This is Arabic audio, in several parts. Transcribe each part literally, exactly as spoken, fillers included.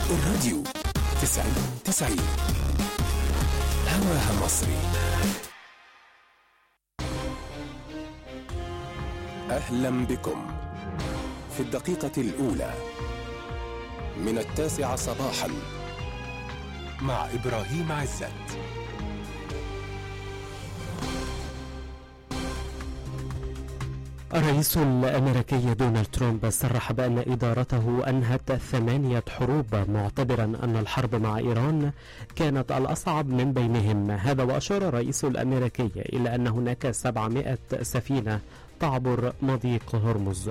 الراديو تسعين تسعين هواها مصري. أهلا بكم في الدقيقة الأولى من التاسعة صباحا مع إبراهيم عزت. الرئيس الأمريكي دونالد ترامب صرح بأن إدارته أنهت ثمانية حروب، معتبرا أن الحرب مع إيران كانت الأصعب من بينهم. هذا وأشار الرئيس الأمريكي إلى أن هناك سبعمائة سفينة تعبر مضيق هرمز.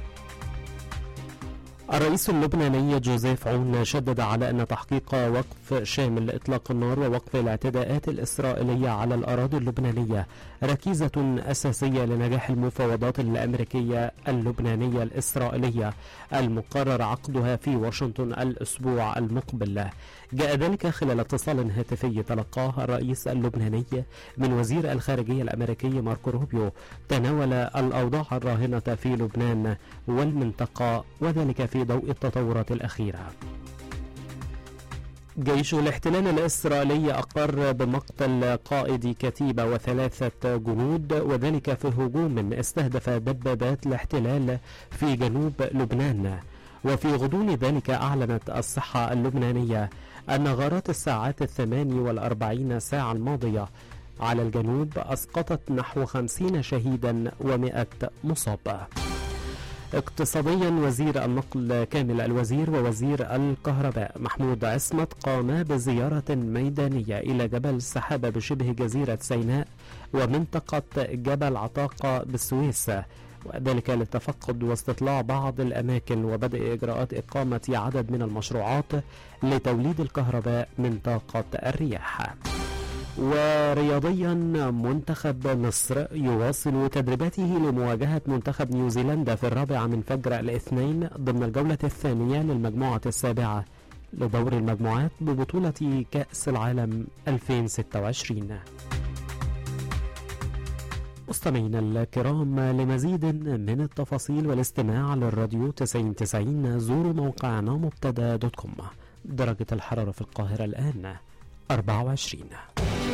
الرئيس اللبناني جوزيف عون شدد على أن تحقيق وقف شامل لإطلاق النار ووقف الاعتداءات الإسرائيلية على الأراضي اللبنانية ركيزة أساسية لنجاح المفاوضات الأمريكية اللبنانية الإسرائيلية المقرر عقدها في واشنطن الأسبوع المقبل. جاء ذلك خلال اتصال هاتفي تلقاه الرئيس اللبناني من وزير الخارجية الأمريكي ماركو روبيو تناول الأوضاع الراهنة في لبنان والمنطقة، وذلك في ضوء التطورات الأخيرة. جيش الاحتلال الإسرائيلي أقر بمقتل قائد كتيبة وثلاثة جنود، وذلك في هجوم استهدف دبابات الاحتلال في جنوب لبنان. وفي غضون ذلك أعلنت الصحة اللبنانية أن غارات الساعات الثمان والأربعين ساعة الماضية على الجنوب أسقطت نحو خمسين شهيدا ومئة مصاب. اقتصاديا، وزير النقل كامل الوزير ووزير الكهرباء محمود عصمت قام بزيارة ميدانية إلى جبل السحابة بشبه جزيرة سيناء ومنطقة جبل عطاقة بالسويس، وذلك للتفقد واستطلاع بعض الأماكن وبدء إجراءات إقامة عدد من المشروعات لتوليد الكهرباء من طاقة الرياح. ورياضيا، منتخب مصر يواصل تدريباته لمواجهة منتخب نيوزيلندا في الرابعة من فجر الاثنين ضمن الجولة الثانية للمجموعة السابعة لدور المجموعات ببطولة كأس العالم ألفين وستة وعشرين. مستمعينا الكرام، لمزيد من التفاصيل والاستماع للراديو تسعين تسعين زوروا موقعنا مبتدا دوت كوم. درجة الحرارة في القاهرة الآن أربعة وعشرين.